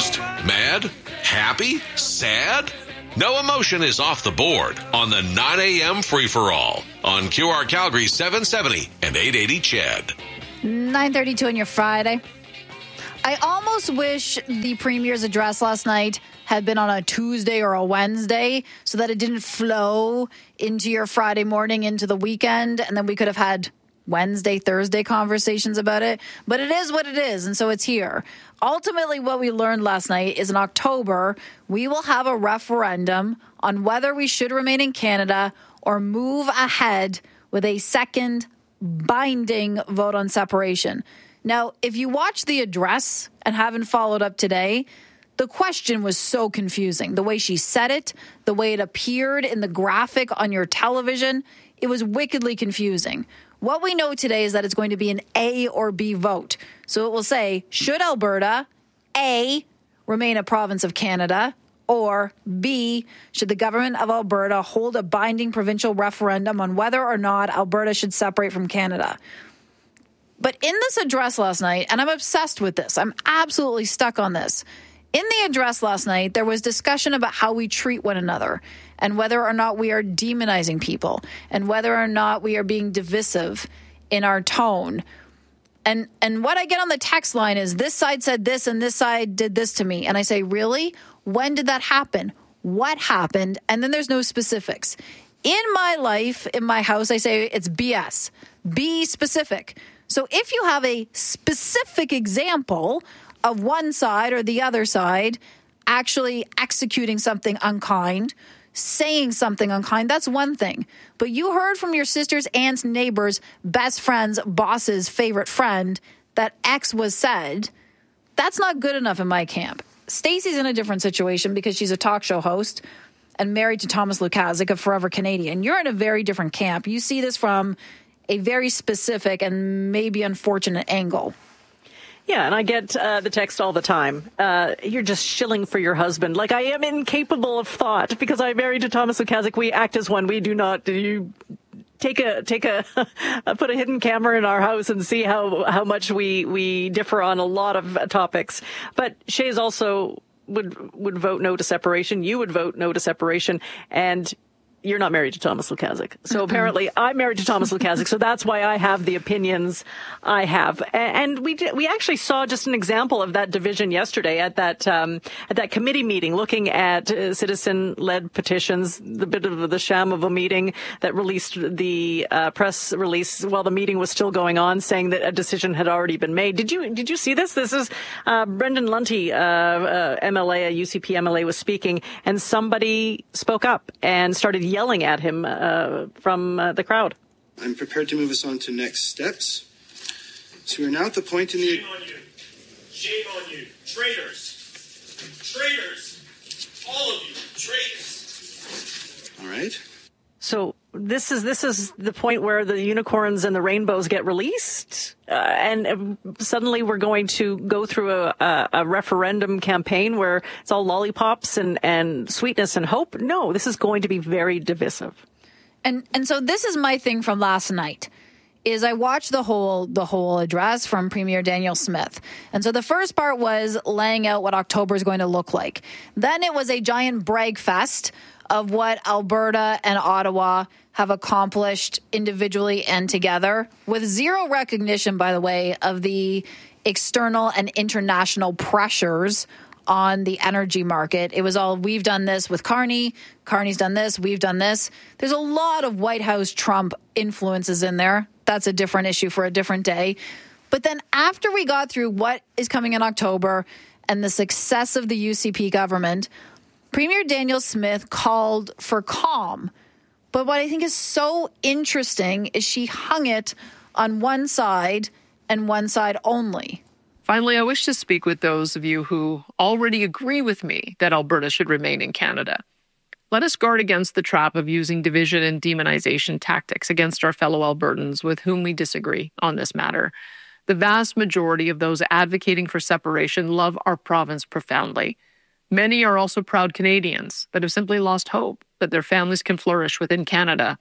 Confused? Mad? Happy? Sad? No emotion is off the board on the 9 a.m. free-for-all on QR Calgary 770 and 880 CHED. 9:32 on your Friday. I almost wish the Premier's address last night had been on a Tuesday or a Wednesday so that it didn't flow into your Friday morning into the weekend, and then we could have had Wednesday, Thursday conversations about it. But it is what it is, and so it's here. Ultimately, what we learned last night is in October, we will have a referendum on whether we should remain in Canada or move ahead with a second binding vote on separation. Now, if you watch the address and haven't followed up today, the question was so confusing. The way she said it, the way it appeared in the graphic on your television, it was wickedly confusing. What we know today is that it's going to be an A or B vote. So it will say, should Alberta, A, remain a province of Canada, or B, should the government of Alberta hold a binding provincial referendum on whether or not Alberta should separate from Canada? But in this address last night, and I'm obsessed with this, I'm absolutely stuck on this. In the address last night, there was discussion about how we treat one another and whether or not we are demonizing people and whether or not we are being divisive in our tone. And what I get on the text line is this side said this and this side did this to me. And I say, really? When did that happen? What happened? And then there's no specifics. In my life, in my house, I say it's BS. Be specific. So if you have a specific example of one side or the other side actually executing something unkind, saying something unkind, that's one thing. But you heard from your sister's, aunts, neighbors, best friends, boss's favorite friend that X was said. That's not good enough in my camp. Stacey's in a different situation because she's a talk show host and married to Thomas Lukaszuk of Forever Canadian. You're in a very different camp. You see this from a very specific and maybe unfortunate angle. Yeah, and I get the text all the time. You're just shilling for your husband. Like, I am incapable of thought because I'm married to Thomas Lukaszuk. We act as one. We do not. You take a put a hidden camera in our house and see how much we differ on a lot of topics. But Shays also would vote no to separation. You would vote no to separation, and you're not married to Thomas Lukaszuk. So apparently I'm married to Thomas Lukaszuk. So that's why I have the opinions I have. And we actually saw just an example of that division yesterday at that committee meeting, looking at citizen-led petitions, the bit of the sham of a meeting that released the press release while the meeting was still going on, saying that a decision had already been made. Did you see this? This is Brendan Lunty, MLA, a UCP MLA, was speaking, and somebody spoke up and started yelling at him from the crowd. I'm prepared to move us on to next steps. So we're now at the point in the... Shame on you. Shame on you. Traitors. Traitors. All of you. Traitors. All right. So this is the point where the unicorns and the rainbows get released, and suddenly we're going to go through a referendum campaign where it's all lollipops and sweetness and hope. No, this is going to be very divisive. And so this is my thing from last night. Is I watched the whole address from Premier Danielle Smith. And so the first part was laying out what October is going to look like. Then it was a giant brag fest of what Alberta and Ottawa have accomplished individually and together, with zero recognition, by the way, of the external and international pressures on the energy market. It was all, we've done this with Carney, Carney's done this, we've done this. There's a lot of White House Trump influences in there. That's a different issue for a different day. But then after we got through what is coming in October and the success of the UCP government, Premier Danielle Smith called for calm. But what I think is so interesting is she hung it on one side and one side only. Finally, I wish to speak with those of you who already agree with me that Alberta should remain in Canada. Let us guard against the trap of using division and demonization tactics against our fellow Albertans with whom we disagree on this matter. The vast majority of those advocating for separation love our province profoundly. Many are also proud Canadians that have simply lost hope that their families can flourish within Canada.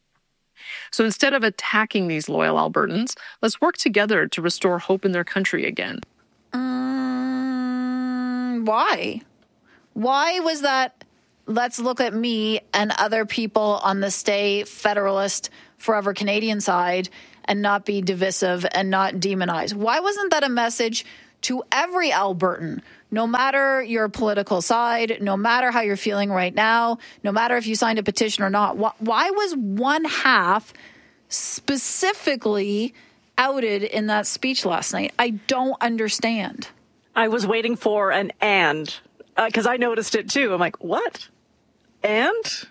So instead of attacking these loyal Albertans, let's work together to restore hope in their country again. why? Why was that, let's look at me and other people on the Stay Federalist, Forever Canadian side and not be divisive and not demonize? Why wasn't that a message to every Albertan, no matter your political side, no matter how you're feeling right now, no matter if you signed a petition or not? Why was one half specifically outed in that speech last night? I don't understand. I was waiting for an and, because I noticed it too. I'm like, what? And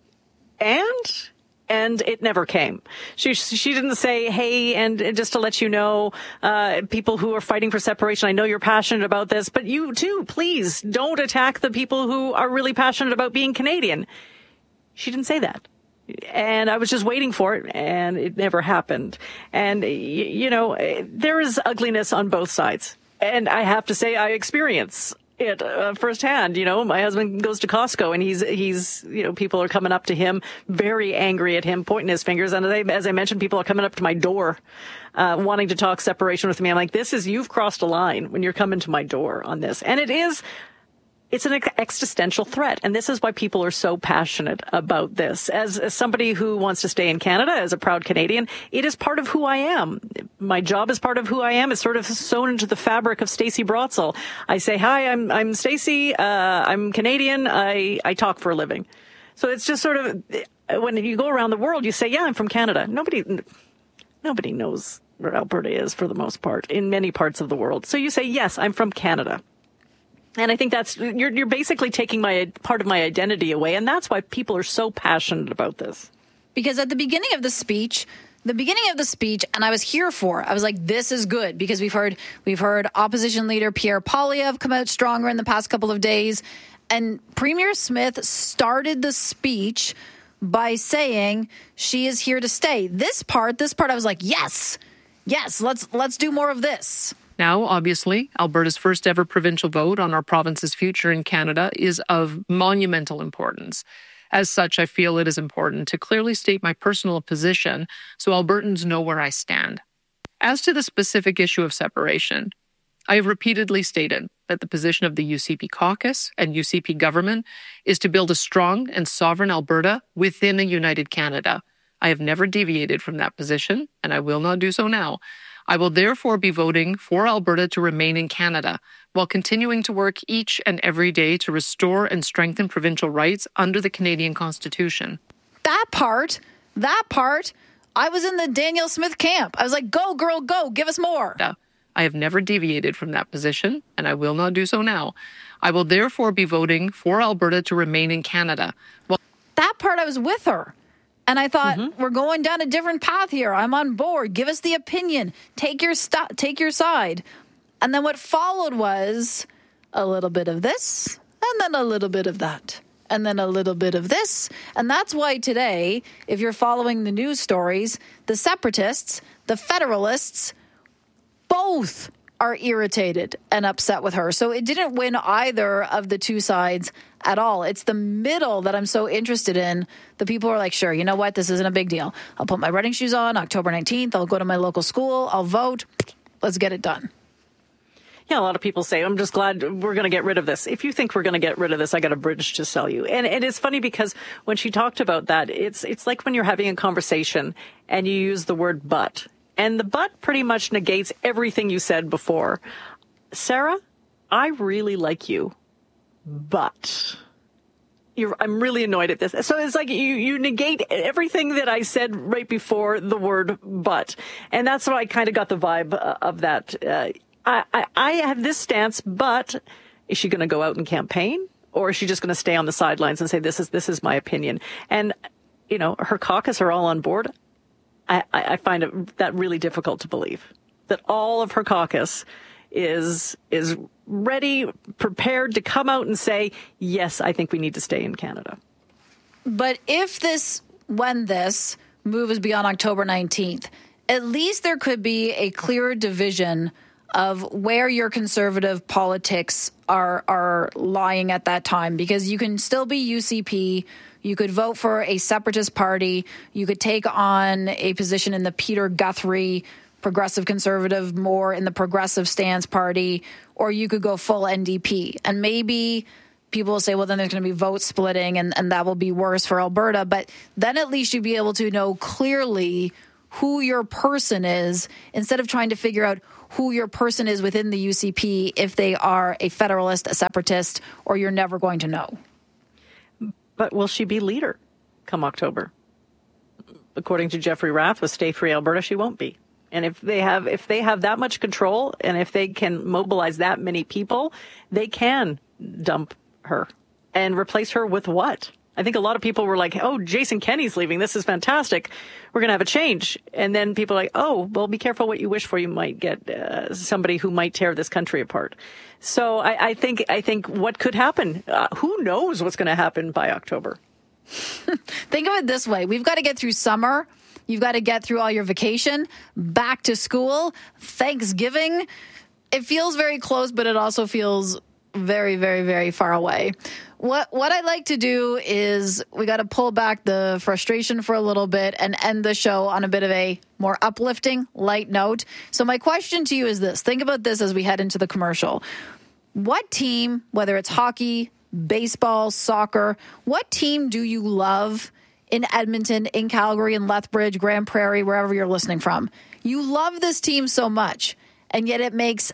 it never came. She didn't say, hey, and just to let you know, people who are fighting for separation, I know you're passionate about this, but you too, please don't attack the people who are really passionate about being Canadian. She didn't say that. And I was just waiting for it, and it never happened. And, you know, there is ugliness on both sides. And I have to say, I experience it firsthand. You know, my husband goes to Costco, and he's you know, people are coming up to him, very angry at him, pointing his fingers. And as I mentioned, people are coming up to my door, wanting to talk separation with me. I'm like, you've crossed a line when you're coming to my door on this. And it's an existential threat. And this is why people are so passionate about this. As somebody who wants to stay in Canada, as a proud Canadian, it is part of who I am. My job is part of who I am. It's sort of sewn into the fabric of Stacey Brotzel. I say, hi, I'm Stacey. I'm Canadian. I talk for a living. So it's just sort of, when you go around the world, you say, yeah, I'm from Canada. Nobody knows where Alberta is for the most part in many parts of the world. So you say, yes, I'm from Canada. And I think you're basically taking part of my identity away. And that's why people are so passionate about this. Because at the beginning of the speech, and I was here for, I was like, this is good, because we've heard opposition leader Pierre Poilievre come out stronger in the past couple of days. And Premier Smith started the speech by saying she is here to stay. This part, I was like, yes, let's do more of this. Now, obviously, Alberta's first ever provincial vote on our province's future in Canada is of monumental importance. As such, I feel it is important to clearly state my personal position so Albertans know where I stand. As to the specific issue of separation, I have repeatedly stated that the position of the UCP caucus and UCP government is to build a strong and sovereign Alberta within a united Canada. I have never deviated from that position, and I will not do so now. I will therefore be voting for Alberta to remain in Canada, while continuing to work each and every day to restore and strengthen provincial rights under the Canadian Constitution. That part, I was in the Danielle Smith camp. I was like, go, girl, go, give us more. I have never deviated from that position, and I will not do so now. I will therefore be voting for Alberta to remain in Canada. That part, I was with her. And I thought, we're going down a different path here. I'm on board. Give us the opinion. Take your side. And then what followed was a little bit of this, and then a little bit of that, and then a little bit of this. And that's why today, if you're following the news stories, the separatists, the federalists, both are irritated and upset with her. So it didn't win either of the two sides at all. It's the middle that I'm so interested in. The people are like, sure, you know what? This isn't a big deal. I'll put my running shoes on October 19th. I'll go to my local school. I'll vote. Let's get it done. Yeah, a lot of people say, I'm just glad we're going to get rid of this. If you think we're going to get rid of this, I got a bridge to sell you. And it's funny because when she talked about that, it's like when you're having a conversation and you use the word but. And the but pretty much negates everything you said before. Sarah, I really like you, but I'm really annoyed at this. So it's like you negate everything that I said right before the word but. And that's why I kind of got the vibe of that. I have this stance, but is she going to go out and campaign, or is she just going to stay on the sidelines and say, this is my opinion? And, you know, her caucus are all on board. I find that really difficult to believe, that all of her caucus is ready, prepared to come out and say, yes, I think we need to stay in Canada. But when this move is beyond October 19th, at least there could be a clearer division of where your conservative politics are lying at that time, because you can still be UCP. You could vote for a separatist party. You could take on a position in the Peter Guthrie progressive conservative, more in the progressive stance party, or you could go full NDP. And maybe people will say, well, then there's going to be vote splitting and that will be worse for Alberta. But then at least you'd be able to know clearly who your person is instead of trying to figure out who your person is within the UCP if they are a federalist, a separatist, or you're never going to know. But will she be leader come October? According to Jeffrey Rath with Stay Free Alberta, she won't be. And if they have that much control and if they can mobilize that many people, they can dump her and replace her with what? I think a lot of people were like, oh, Jason Kenney's leaving. This is fantastic. We're going to have a change. And then people are like, oh, well, be careful what you wish for. You might get somebody who might tear this country apart. So I think what could happen? Who knows what's going to happen by October? Think of it this way. We've got to get through summer. You've got to get through all your vacation, back to school, Thanksgiving. It feels very close, but it also feels very, very, very far away. What I'd like to do is we got to pull back the frustration for a little bit and end the show on a bit of a more uplifting, light note. So my question to you is this. Think about this as we head into the commercial. What team, whether it's hockey, baseball, soccer, what team do you love in Edmonton, in Calgary, in Lethbridge, Grand Prairie, wherever you're listening from? You love this team so much, and yet it makes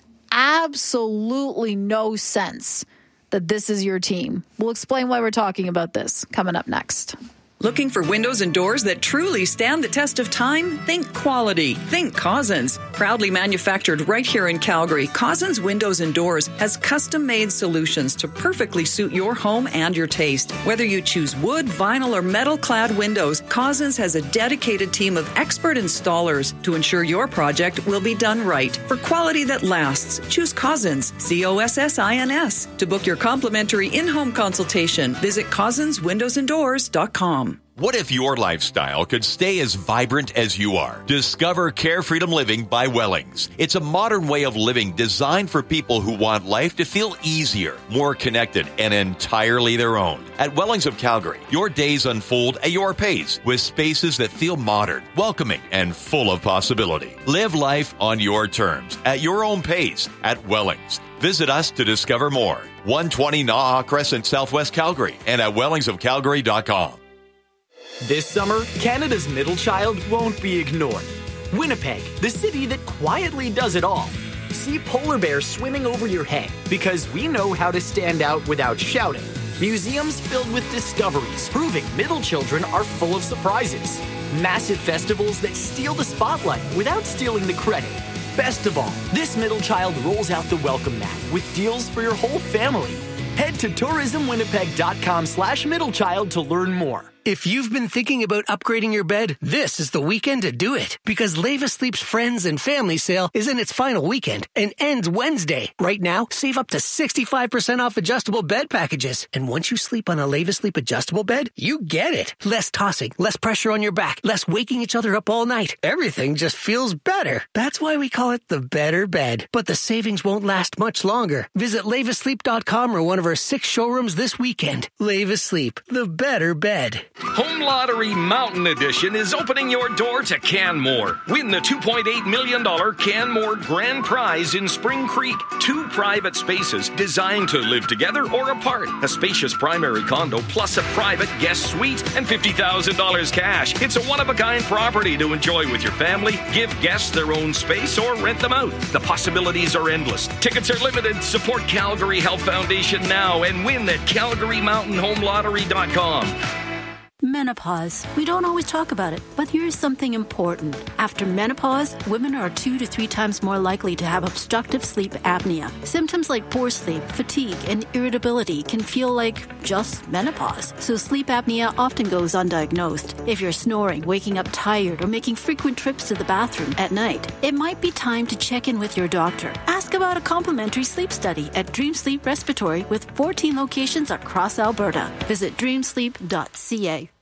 absolutely no sense that this is your team. We'll explain why we're talking about this coming up next. Looking for windows and doors that truly stand the test of time? Think quality. Think Cozzens. Proudly manufactured right here in Calgary, Cozzens Windows and Doors has custom-made solutions to perfectly suit your home and your taste. Whether you choose wood, vinyl, or metal-clad windows, Cozzens has a dedicated team of expert installers to ensure your project will be done right. For quality that lasts, choose Cozzens, Cossins. To book your complimentary in-home consultation, visit CozzensWindowsandDoors.com. What if your lifestyle could stay as vibrant as you are? Discover Care Freedom Living by Wellings. It's a modern way of living designed for people who want life to feel easier, more connected, and entirely their own. At Wellings of Calgary, your days unfold at your pace with spaces that feel modern, welcoming, and full of possibility. Live life on your terms, at your own pace, at Wellings. Visit us to discover more. 120 Naha Crescent, Southwest Calgary, and at wellingsofcalgary.com. This summer, Canada's middle child won't be ignored. Winnipeg, the city that quietly does it all. See polar bears swimming over your head because we know how to stand out without shouting. Museums filled with discoveries proving middle children are full of surprises. Massive festivals that steal the spotlight without stealing the credit. Best of all, this middle child rolls out the welcome mat with deals for your whole family. Head to tourismwinnipeg.com/middlechild to learn more. If you've been thinking about upgrading your bed, this is the weekend to do it. Because Leva Sleep's Friends and Family Sale is in its final weekend and ends Wednesday. Right now, save up to 65% off adjustable bed packages. And once you sleep on a Leva Sleep adjustable bed, you get it. Less tossing, less pressure on your back, less waking each other up all night. Everything just feels better. That's why we call it the better bed. But the savings won't last much longer. Visit levasleep.com or one of our 6 showrooms this weekend. Leva Sleep, the better bed. Home Lottery Mountain Edition is opening your door to Canmore. Win the $2.8 million Canmore Grand Prize in Spring Creek. 2 private spaces designed to live together or apart. A spacious primary condo plus a private guest suite and $50,000 cash. It's a one-of-a-kind property to enjoy with your family. Give guests their own space or rent them out. The possibilities are endless. Tickets are limited. Support Calgary Health Foundation now and win at CalgaryMountainHomeLottery.com. Menopause. We don't always talk about it, but here's something important. After menopause, women are 2 to 3 times more likely to have obstructive sleep apnea. Symptoms like poor sleep, fatigue, and irritability can feel like just menopause. So sleep apnea often goes undiagnosed. If you're snoring, waking up tired, or making frequent trips to the bathroom at night, it might be time to check in with your doctor. Ask about a complimentary sleep study at Dream Sleep Respiratory with 14 locations across Alberta. Visit dreamsleep.ca.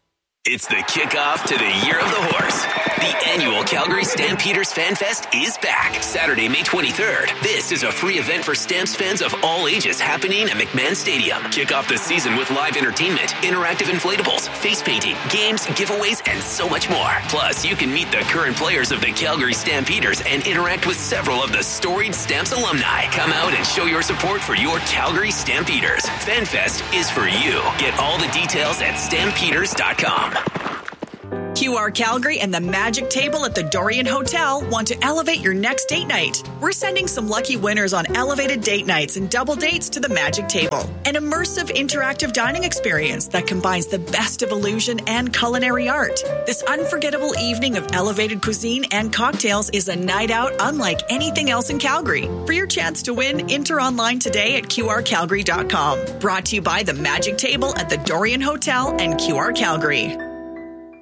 It's the kickoff to the Year of the Horse. The annual Calgary Stampeders Fan Fest is back Saturday, May 23rd. This is a free event for Stamps fans of all ages happening at McMahon Stadium. Kick off the season with live entertainment, interactive inflatables, face painting, games, giveaways, and so much more. Plus, you can meet the current players of the Calgary Stampeders and interact with several of the storied Stamps alumni. Come out and show your support for your Calgary Stampeders. Fan Fest is for you. Get all the details at stampeders.com. QR Calgary and the Magic Table at the Dorian Hotel want to elevate your next date night. We're sending some lucky winners on elevated date nights and double dates to the Magic Table, an immersive interactive dining experience that combines the best of illusion and culinary art. This unforgettable evening of elevated cuisine and cocktails is a night out unlike anything else in Calgary. For your chance to win, enter online today at QRCalgary.com. Brought to you by the Magic Table at the Dorian Hotel and QR Calgary.